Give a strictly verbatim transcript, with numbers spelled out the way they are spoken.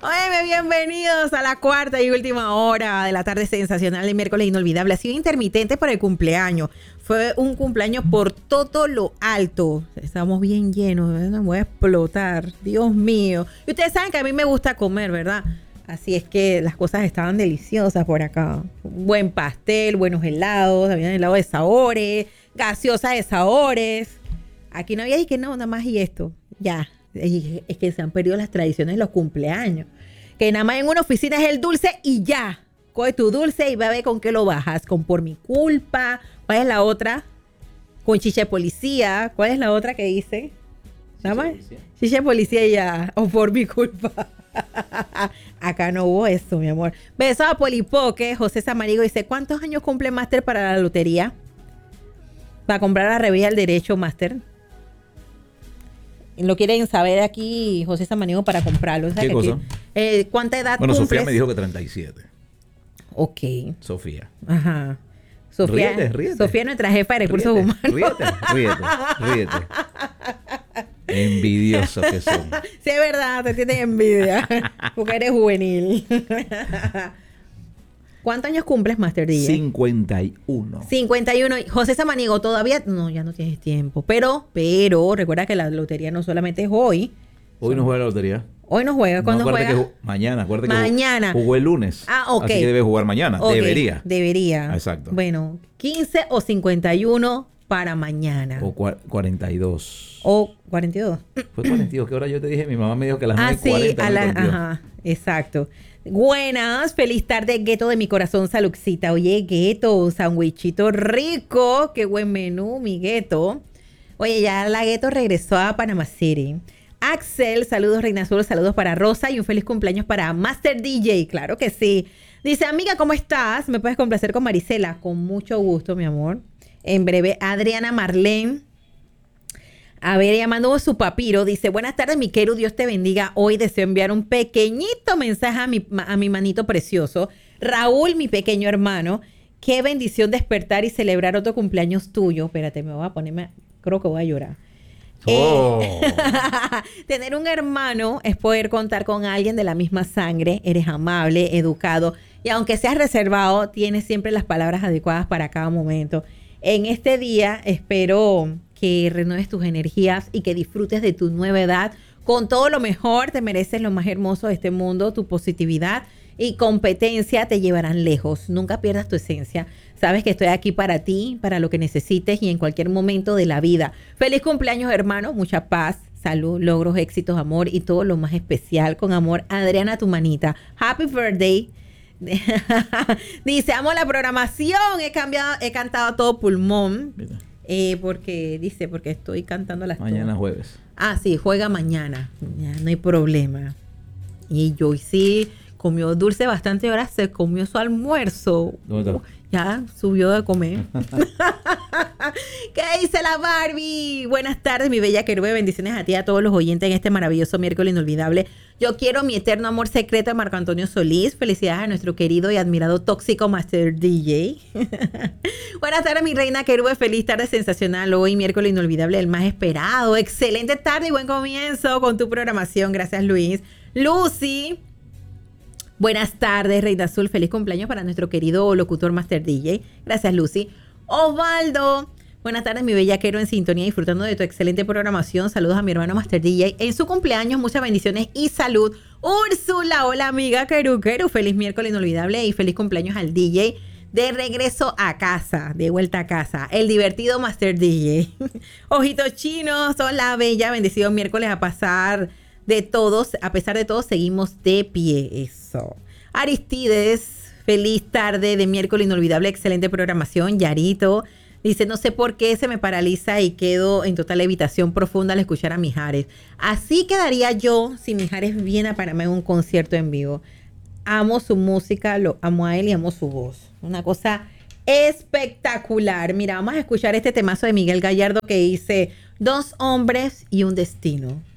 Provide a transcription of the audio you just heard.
Óyeme, bienvenidos a la cuarta y última hora de la tarde sensacional de miércoles inolvidable. Ha sido intermitente por el cumpleaños. Fue un cumpleaños por todo lo alto. Estamos bien llenos, me voy a explotar. Dios mío. Y ustedes saben que a mí me gusta comer, ¿verdad? Así es que las cosas estaban deliciosas por acá. Un buen pastel, buenos helados, había helado de sabores, gaseosa de sabores. Aquí no había y que no, nada más y esto. Ya. Es que se han perdido las tradiciones de los cumpleaños. Que nada más en una oficina es el dulce y ya. Coge tu dulce y va a ver con qué lo bajas. Con por mi culpa. ¿Cuál es la otra? Con chiche policía. ¿Cuál es la otra que dice? ¿Nada más? Chiche policía y ya. O por mi culpa. Acá no hubo eso, mi amor. Besos a Polipoque. José Samarigo dice, ¿cuántos años cumple Máster para la lotería? Para comprar la revista El Derecho, Máster. Lo quieren saber aquí, José Samaniego, para comprarlo. O sea, ¿Qué que cosa? Aquí, eh, ¿cuánta edad Bueno, cumples? Sofía me dijo que treinta y siete. Ok. Sofía. Ajá. Sofía, Ríete, ríete. Sofía es nuestra jefa de recursos Ríete, humanos. Ríete, ríete, ríete. Envidiosos que son. Sí, es verdad, te tienen envidia. Porque eres juvenil. ¿Cuántos años cumples, Máster D J? cincuenta y uno. cincuenta y uno. José Samaniego, todavía... No, ya no tienes tiempo. Pero, pero, recuerda que la lotería no solamente es hoy. Hoy no juega la lotería. Hoy no juega. ¿Cuándo no, juega? Que mañana. Acuérdate mañana. que jugó el lunes. Ah, ok. Así que debe jugar mañana. Okay. Debería. Debería. Exacto. Bueno, quince o cincuenta y uno para mañana. O cuarenta y dos. O cuarenta y dos. Fue cuarenta y dos. ¿Qué hora yo te dije? Mi mamá me dijo que a las ah, nueve y cuarenta. Sí, a la, ajá, exacto. Buenas, feliz tarde, Gueto de mi corazón, Saluxita. Oye, Gueto, un sandwichito rico. Qué buen menú, mi Gueto. Oye, ya la Gueto regresó a Panama City. Axel, saludos Reina Azul, saludos para Rosa y un feliz cumpleaños para Máster D J, claro que sí. Dice, amiga, ¿cómo estás? ¿Me puedes complacer con Marisela? Con mucho gusto, mi amor. En breve, Adriana Marlene. A ver, ella mandó su papiro. Dice, buenas tardes, mi Keru, Dios te bendiga. Hoy deseo enviar un pequeñito mensaje a mi, a mi manito precioso. Raúl, mi pequeño hermano. Qué bendición despertar y celebrar otro cumpleaños tuyo. Espérate, me voy a ponerme... Creo que voy a llorar. Oh. Eh, tener un hermano es poder contar con alguien de la misma sangre. Eres amable, educado y aunque seas reservado, tienes siempre las palabras adecuadas para cada momento. En este día espero que renueves tus energías y que disfrutes de tu nueva edad con todo lo mejor. Te mereces lo más hermoso de este mundo. Tu positividad y competencia te llevarán lejos. Nunca pierdas tu esencia. Sabes que estoy aquí para ti, para lo que necesites y en cualquier momento de la vida. Feliz cumpleaños, hermano. Mucha paz, salud, logros, éxitos, amor y todo lo más especial. Con amor, Adriana, tu manita. Happy birthday. Dice, amo la programación. He cambiado, he cantado a todo pulmón. Eh, porque, dice, porque estoy cantando las Mañana todas. jueves. Ah, sí, juega mañana. Ya, no hay problema. Y yo sí comió dulce bastante, ahora se comió su almuerzo. ¿Dónde está? Uh, ya subió de comer. ¿Qué dice la Barbie? Buenas tardes, mi bella querube. Bendiciones a ti y a todos los oyentes en este maravilloso miércoles inolvidable. Yo quiero mi eterno amor secreto de Marco Antonio Solís. Felicidades a nuestro querido y admirado tóxico Máster D J. Buenas tardes, mi reina querube. Feliz tarde sensacional. Hoy miércoles inolvidable, el más esperado. Excelente tarde y buen comienzo con tu programación. Gracias, Luis. Lucy. Buenas tardes, Reina Azul. Feliz cumpleaños para nuestro querido locutor Máster D J. Gracias, Lucy. Osvaldo. Buenas tardes, mi bellaquero en sintonía, disfrutando de tu excelente programación. Saludos a mi hermano Máster D J en su cumpleaños. Muchas bendiciones y salud. Úrsula, hola, amiga Keru Keru. Feliz miércoles inolvidable y feliz cumpleaños al D J. De regreso a casa, de vuelta a casa. El divertido Máster D J. Ojitos chinos, hola, bella. Bendecido miércoles a pasar... De todos, a pesar de todo, seguimos de pie. Eso. Aristides, feliz tarde de miércoles inolvidable, excelente programación. Yarito dice, no sé por qué se me paraliza y quedo en total evitación profunda al escuchar a Mijares. Así quedaría yo si Mijares viene a Panamá en un concierto en vivo. Amo su música, lo amo a él y amo su voz. Una cosa espectacular. Mira, vamos a escuchar este temazo de Miguel Gallardo que dice, dos hombres y un destino.